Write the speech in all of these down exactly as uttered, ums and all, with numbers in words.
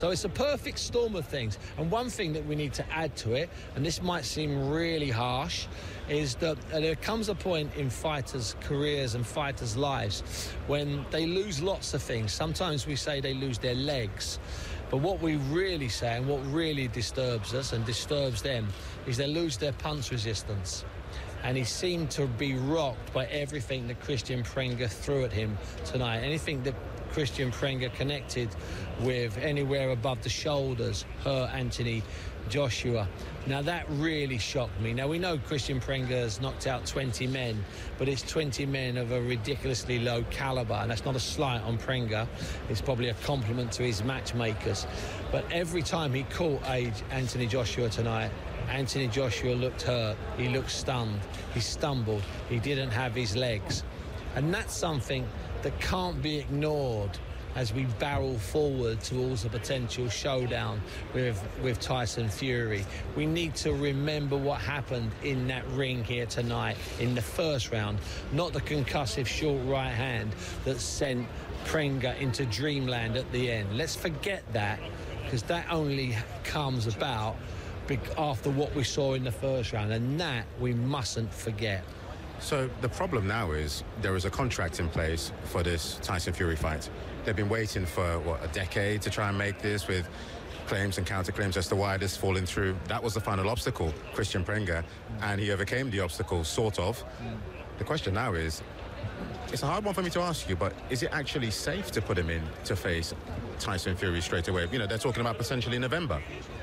So it's a perfect storm of things. And one thing that we need to add to it, and this might seem really harsh, is that there comes a point in fighters' careers and fighters' lives when they lose lots of things. Sometimes we say they lose their legs. But what we really say and what really disturbs us and disturbs them is they lose their punch resistance. And he seemed to be rocked by everything that Christian Prenga threw at him tonight. Anything that Christian Prenga connected with anywhere above the shoulders hurt Anthony Joshua. Now that really shocked me. Now we know Christian Prenga has knocked out twenty men, but it's twenty men of a ridiculously low caliber, and that's not a slight on Prenga. It's probably a compliment to his matchmakers. But every time he caught Anthony Joshua tonight, Anthony Joshua looked hurt, he looked stunned, he stumbled, he didn't have his legs. And that's something that can't be ignored as we barrel forward towards a potential showdown with, with Tyson Fury. We need to remember what happened in that ring here tonight in the first round, not the concussive short right hand that sent Prenga into dreamland at the end. Let's forget that, because that only comes about after what we saw in the first round, and that we mustn't forget. So the problem now is there is a contract in place for this Tyson Fury fight. They've been waiting for, what, a decade to try and make this, with claims and counterclaims as to why this falling through. That was the final obstacle, Christian Prenga, and he overcame the obstacle, sort of. The question now is, it's a hard one for me to ask you, but is it actually safe to put him in to face Tyson Fury straight away? You know, they're talking about potentially November.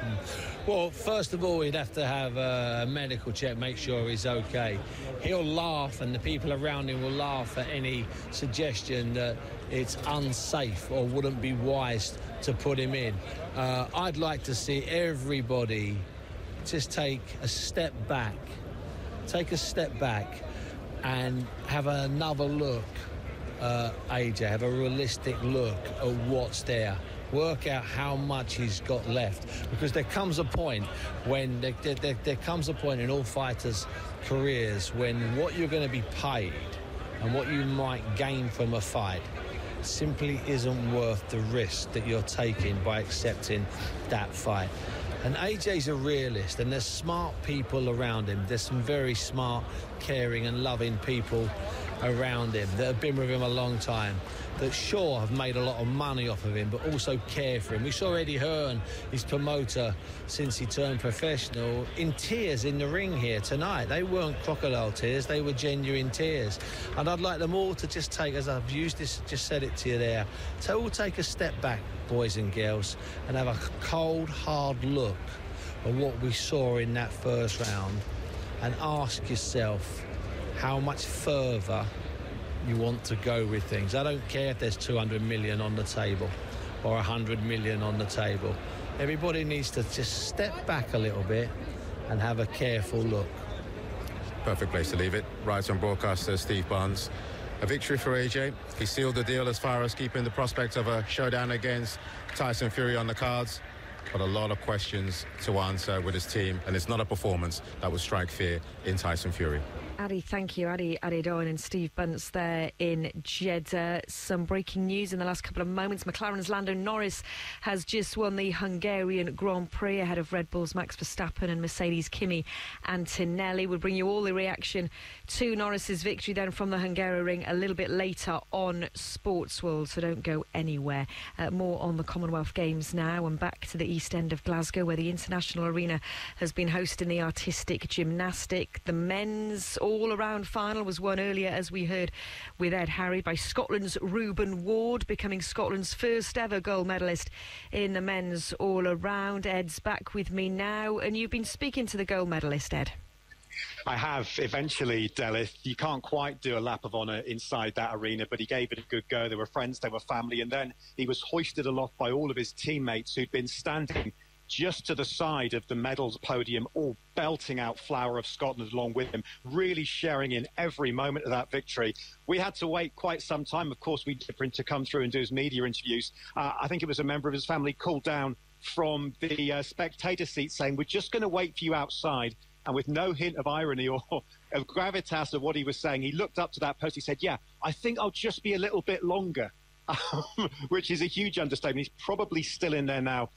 Well, first of all, he'd have to have a medical check, make sure he's okay. He'll laugh, and the people around him will laugh at any suggestion that it's unsafe or wouldn't be wise to put him in. Uh, I'd like to see everybody just take a step back, take a step back and have another look, uh, A J, have a realistic look at what's there. Work out how much he's got left, because there comes a point when there, there, there comes a point in all fighters' careers when what you're going to be paid and what you might gain from a fight simply isn't worth the risk that you're taking by accepting that fight. And A J's a realist, and there's smart people around him. There's some very smart, caring and loving people around him that have been with him a long time, that sure have made a lot of money off of him, but also care for him. We saw Eddie Hearn, his promoter, since he turned professional, in tears in the ring here tonight. They weren't crocodile tears, they were genuine tears. And I'd like them all to just take, as I've used this, just said it to you there, to all take a step back, boys and girls, and have a cold, hard look at what we saw in that first round, and ask yourself how much further you want to go with things. I don't care if there's two hundred million on the table or one hundred million on the table. Everybody needs to just step back a little bit and have a careful look. Perfect place to leave it. Right on broadcaster Steve Barnes. A victory for A J. He sealed the deal as far as keeping the prospect of a showdown against Tyson Fury on the cards. But a lot of questions to answer with his team, and it's not a performance that would strike fear in Tyson Fury. Adi, thank you. Adi Adedon and Steve Bunce there in Jeddah. Some breaking news in the last couple of moments. McLaren's Lando Norris has just won the Hungarian Grand Prix ahead of Red Bull's Max Verstappen and Mercedes' Kimi Antonelli. We'll bring you all the reaction to Norris's victory then from the Hungaroring a little bit later on Sports World, so don't go anywhere. Uh, more on the Commonwealth Games now, and back to the East End of Glasgow, where the International Arena has been hosting the artistic gymnastic. The men's all-around final was won earlier, as we heard with Ed Harry, by Scotland's Reuben Ward, becoming Scotland's first ever gold medalist in the men's all-around. Ed's back with me now, and you've been speaking to the gold medalist, Ed. I have, eventually, Delith. You can't quite do a lap of honour inside that arena, but he gave it a good go. They were friends, they were family, and then he was hoisted aloft by all of his teammates who'd been standing just to the side of the medals podium, all belting out Flower of Scotland along with him, really sharing in every moment of that victory. We had to wait quite some time, of course, we for him to come through and do his media interviews. Uh, I think it was a member of his family called down from the uh, spectator seat saying, "We're just going to wait for you outside." And with no hint of irony or of gravitas of what he was saying, he looked up to that post. He said, "Yeah, I think I'll just be a little bit longer." um, which is a huge understatement. He's probably still in there now